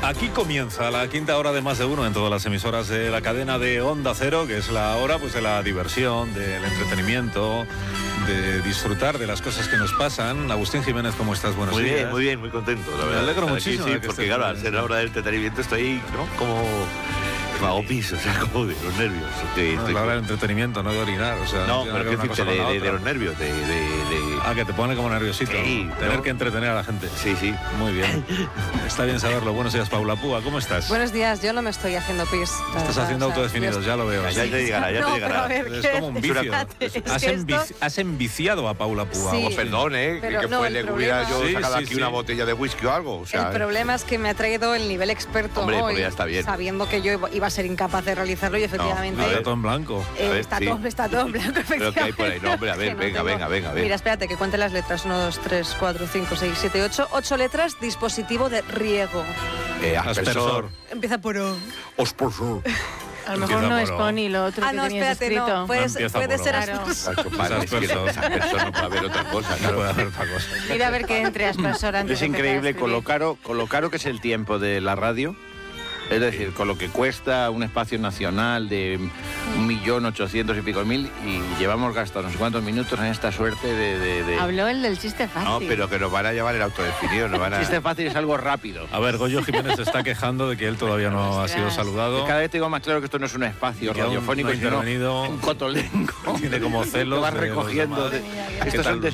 Aquí comienza la quinta hora de Más de Uno en todas las emisoras de la cadena de Onda Cero, que es la hora pues de la diversión, del entretenimiento, de disfrutar de las cosas que nos pasan. Agustín Jiménez, ¿cómo estás? Buenos días. Muy bien, muy contento, la verdad. Me alegro Estar muchísimo aquí, de sí, que porque estés claro, bien. al ser la hora del entretenimiento estoy, ¿no? Como... me hago pis, o sea, como de los nervios. No, es la hora del entretenimiento, no de orinar. O sea, No, tiene pero que ver que una cosa con la de otra. los nervios, Ah, que te pone como nerviosito. Sí, Tener ¿no? que entretener a la gente. Sí, sí. Muy bien. Está bien saberlo. Buenos días, Paula Púa. ¿Cómo estás? Buenos días, yo no me estoy haciendo pis. Estás haciendo autodefinidos, ya lo veo. Ya te llegará, ya te No, llegará. pero a ver, Es ¿qué? como un vicio. Espérate, es Has, que esto- has enviciado a Paula Púa. Sí. Agustín. Perdón, Pero que no, fue, el le problema- hubiera yo Sí, sacado sí, aquí sí. una botella de whisky o algo. O sea, El problema es que me ha traído el nivel experto Hombre, hoy, porque ya está bien. sabiendo que yo iba a ser incapaz de realizarlo y efectivamente... a ver. Está todo en blanco. A ver, está, sí. está todo en blanco, Pero ¿qué hay por ahí? efectivamente. No, hombre, a ver, Que no venga, tengo- venga. Mira, espérate, que cuente las letras. 1, 2, 3, 4, 5, 6, 7, 8. 8 letras, dispositivo de riego. aspersor. Empieza por O. Aspersor. A lo mejor Empieza no es por O. Pony lo otro Ah, que no, tenías espérate, escrito. no. Puede empieza ser por O. Claro. Aspersor no puede haber otra cosa, No claro. puede hacer otra cosa. Mira a ver que entre aspersor antes Es de empezar a increíble escribir. con lo caro que es el tiempo de la radio. Es decir, con lo que cuesta un espacio nacional de 1.800.000 y pico y llevamos gastado no sé cuántos minutos en esta suerte de... Habló el del chiste fácil. No, pero que nos van a llevar el autodefinido, nos van a... Chiste fácil es algo rápido. A ver, Goyo Jiménez se está quejando de que él todavía no ha sido Ostras. saludado. Cada vez tengo más claro que esto no es un espacio Que aún radiofónico, no ha sino intervenido. un cotolengo. Tiene como celos Lo vas de los recogiendo. demás. Estos tal? son